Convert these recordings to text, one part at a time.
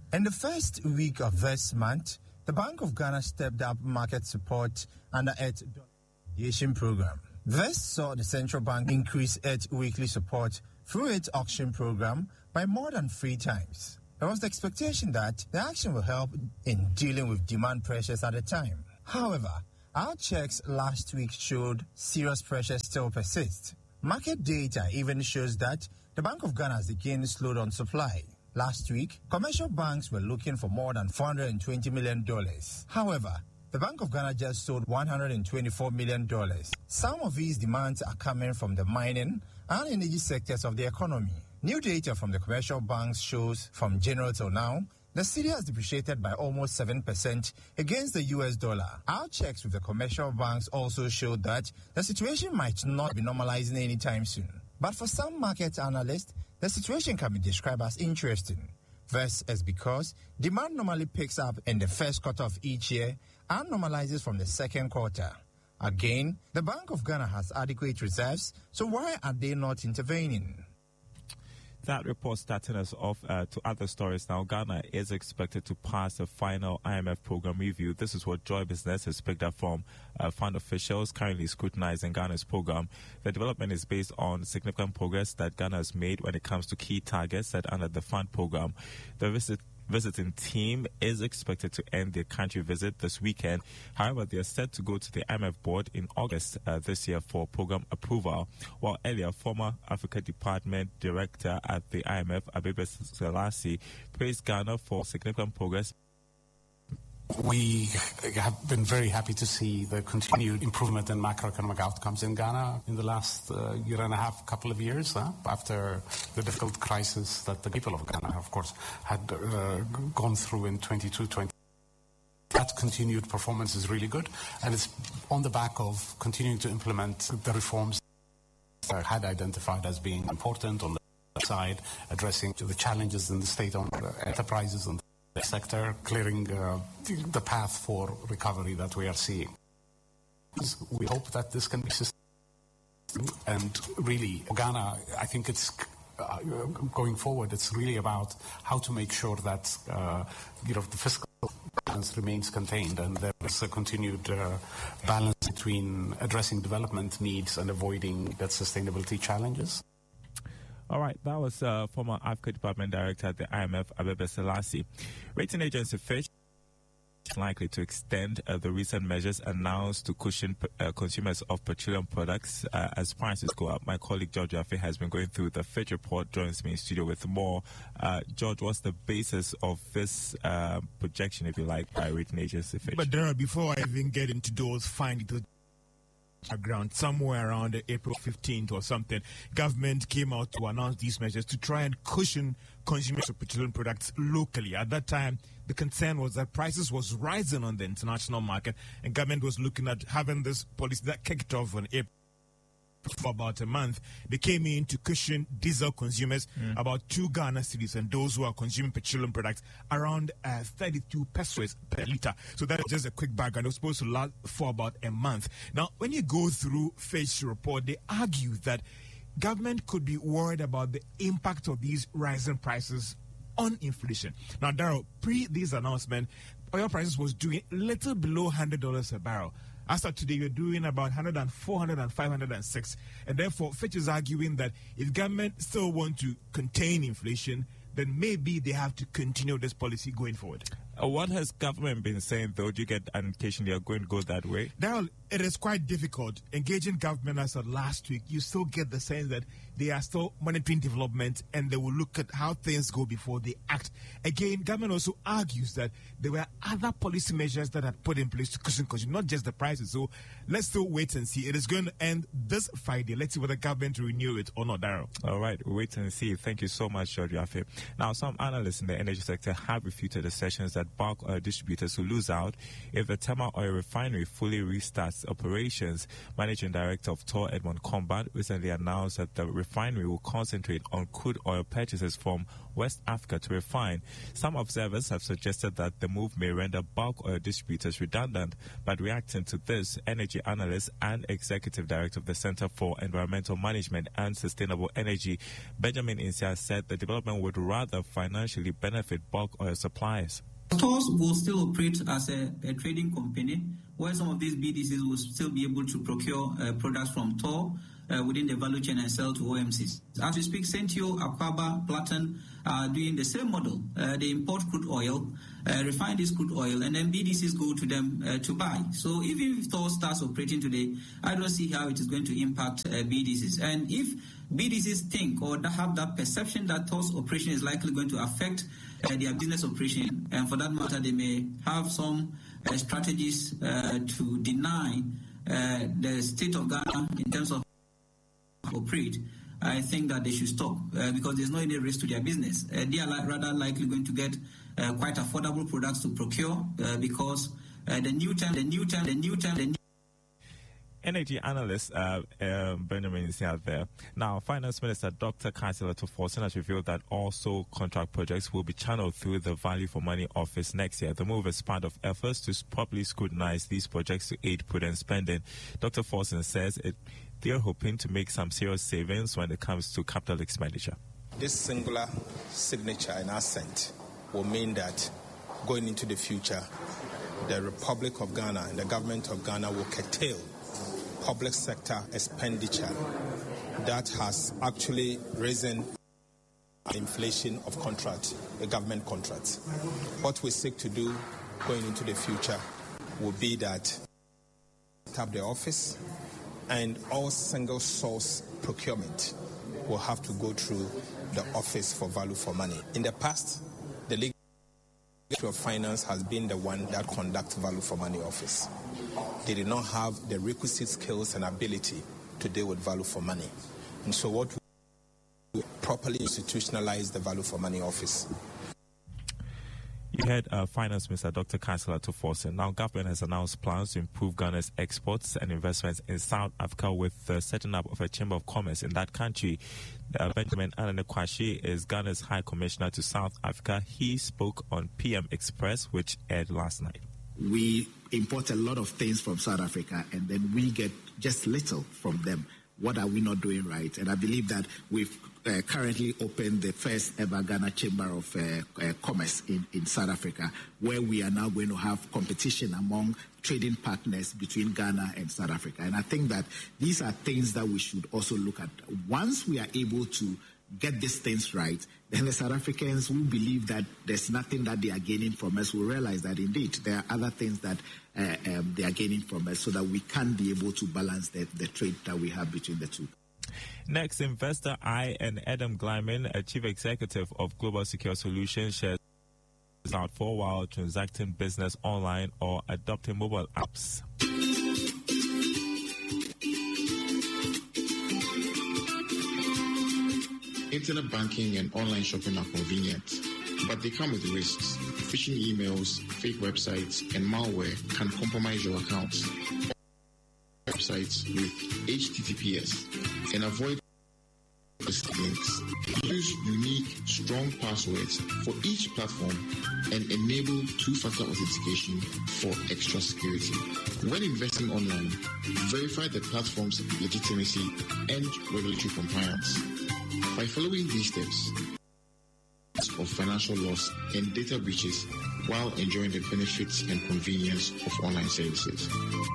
In the first week of this month, the Bank of Ghana stepped up market support under its Asian program. This saw the central bank increase its weekly support through its auction program by more than 3 times. There was the expectation that the action will help in dealing with demand pressures at the time. However, our checks last week showed serious pressures still persist. Market data even shows that the Bank of Ghana has again slowed on supply. Last week, commercial banks were looking for more than $420 million. However, the Bank of Ghana just sold $124 million. Some of these demands are coming from the mining and energy sectors of the economy. New data from the commercial banks shows from January till now, the cedi has depreciated by almost 7% against the US dollar. Our checks with the commercial banks also showed that the situation might not be normalizing anytime soon. But for some market analysts, the situation can be described as interesting. This is because demand normally picks up in the first quarter of each year and normalizes from the second quarter. Again, the Bank of Ghana has adequate reserves, so why are they not intervening? That report starting us off to other stories now. Ghana is expected to pass the final IMF program review. This is what Joy Business has picked up from fund officials currently scrutinizing Ghana's program. The development is based on significant progress that Ghana has made when it comes to key targets set under the fund program. The visiting team is expected to end their country visit this weekend. However, they are set to go to the IMF board in August this year for program approval. While earlier, former Africa Department Director at the IMF, Abebe Selassie, praised Ghana for significant progress. We have been very happy to see the continued improvement in macroeconomic outcomes in Ghana in the last year and a half, couple of years, after the difficult crisis that the people of Ghana, of course, had gone through in 2022-2023. That continued performance is really good, and it's on the back of continuing to implement the reforms that I had identified as being important on the side, addressing the challenges in the state-owned enterprises and sector, clearing the path for recovery that we are seeing. We hope that this can be sustained. And really, Ghana, I think it's going forward, it's really about how to make sure that the fiscal balance remains contained and there is a continued balance between addressing development needs and avoiding that sustainability challenges. All right, that was former Africa Department Director at the IMF, Abebe Selassie. Rating agency Fitch is likely to extend the recent measures announced to cushion consumers of petroleum products as prices go up. My colleague George Affe has been going through the Fitch report, joins me in studio with more. George, what's the basis of this projection, if you like, by rating agency Fitch? But Darrell, before I even get into those findings, background, somewhere around April 15th or something, government came out to announce these measures to try and cushion consumers of petroleum products locally. At that time, the concern was that prices was rising on the international market, and government was looking at having this policy that kicked off on April. For about a month, they came in to cushion diesel consumers about 2 Ghana cedis, and those who are consuming petroleum products around 32 pesos per liter. So that's just a quick background. It was supposed to last for about a month. Now, when you go through Fitch's report, they argue that government could be worried about the impact of these rising prices on inflation. Now, Darrell, pre this announcement, oil prices was doing little below $100 a barrel. As of today, we're doing about 104, 105, 106. And therefore, Fitch is arguing that if government still want to contain inflation, then maybe they have to continue this policy going forward. What has government been saying, though? Do you get an indication they are going to go that way? Darrell, it is quite difficult. Engaging government as of last week, you still get the sense that they are still monitoring development and they will look at how things go before they act. Again, government also argues that there were other policy measures that had put in place to cushion, not just the prices. So let's still wait and see. It is going to end this Friday. Let's see whether government will renew it or not, Darrell. All right, we'll wait and see. Thank you so much, George Affe. Now, some analysts in the energy sector have refuted the assertions that that bulk oil distributors will lose out if the Tema Oil Refinery fully restarts operations. Managing Director of TOR, Edmond Combat, recently announced that the refinery will concentrate on crude oil purchases from West Africa to refine. Some observers have suggested that the move may render bulk oil distributors redundant, but reacting to this, energy analyst and executive director of the Center for Environmental Management and Sustainable Energy, Benjamin Insia, said the development would rather financially benefit bulk oil suppliers. TORs will still operate as a trading company, where some of these BDCs will still be able to procure products from TOR within the value chain and sell to OMCs. As we speak, Sentio, Aquaba, Platon are doing the same model. They import crude oil, refine this crude oil, and then BDCs go to them to buy. So even if TOR starts operating today, I don't see how it is going to impact BDCs. And if BDCs think or have that perception that TOR's operation is likely going to affect their business operation, and for that matter, they may have some strategies to deny the state of Ghana in terms of operate, I think that they should stop because there's no any risk to their business. They are rather likely going to get quite affordable products to procure because the new term. Energy analyst Benjamin is out there. Now, Finance Minister Dr. Kansela Tuforsen has revealed that also contract projects will be channeled through the Value for Money office next year. The move is part of efforts to properly scrutinize these projects to aid prudent spending. Dr. Forsen says they're hoping to make some serious savings when it comes to capital expenditure. This singular signature and assent will mean that going into the future, the Republic of Ghana and the government of Ghana will curtail public sector expenditure that has actually risen inflation of government contracts. What we seek to do going into the future will be that tap the office and all single source procurement will have to go through the Office for Value for Money. In the past, the League of Finance has been the one that conducts Value for Money office. They did not have the requisite skills and ability to deal with Value for Money. And so what we properly institutionalize the Value for Money office. You heard Finance Minister Dr. Kansela Tuforsen. Now, government has announced plans to improve Ghana's exports and investments in South Africa with the setting up of a Chamber of Commerce in that country. Benjamin Anane-Kwashi is Ghana's High Commissioner to South Africa. He spoke on PM Express, which aired last night. We import a lot of things from South Africa, and then we get just little from them. What are we not doing right? And I believe that we've currently opened the first ever Ghana Chamber of Commerce in South Africa, where we are now going to have competition among trading partners between Ghana and South Africa. And I think that these are things that we should also look at. Once we are able to get these things right, then the South Africans who believe that there's nothing that they are gaining from us will realize that indeed there are other things that they are gaining from us, so that we can be able to balance the trade that we have between the two. Next, Investor I and Adam Glyman, a chief executive of Global Secure Solutions, shares out for a while transacting business online or adopting mobile apps. Internet banking and online shopping are convenient, but they come with risks. Phishing emails, fake websites, and malware can compromise your accounts. Websites with HTTPS and avoid links. Use unique, strong passwords for each platform and enable two-factor authentication for extra security. When investing online, verify the platform's legitimacy and regulatory compliance. By following these steps, of financial loss and data breaches while enjoying the benefits and convenience of online services.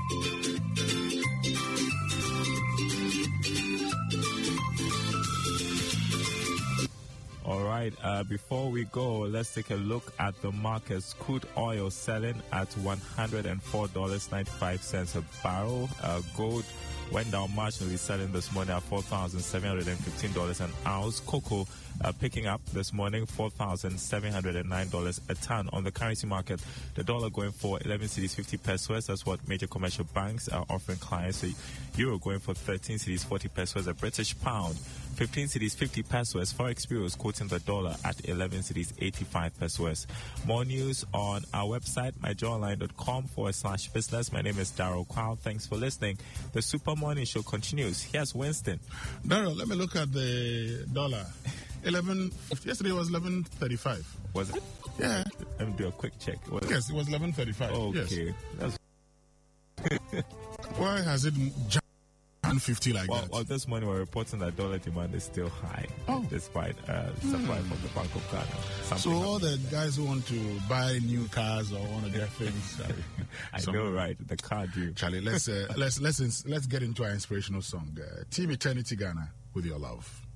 All right, before we go, let's take a look at the markets. Crude oil selling at $104.95 a barrel. Gold went down marginally, selling this morning at $4,715 an ounce. Cocoa picking up this morning, $4,709 a ton. On the currency market, the dollar going for 11 cedis 50 pesos. That's what major commercial banks are offering clients. The euro going for 13 cedis 40 pesos. A British pound 15 cedis 50 pesos. Forex Bureau is quoting the dollar at 11 cedis 85 pesos. More news on our website, myjoyonline.com/business. My name is Daryl Kwao. Thanks for listening. The Super Morning Show continues. Here's Winston. Daryl, let me look at the dollar. Yesterday was 11.35. Was it? Yeah. Let me do a quick check. Yes, it was 11.35. Okay. Yes. Why has it jumped 150 like that? Well, this morning we're reporting that dollar demand is still high, despite supply from the Bank of Ghana. So all the guys who want to buy new cars or want to get things, I know, right? The car deal. Charlie, let's get into our inspirational song. Team Eternity Ghana with your love.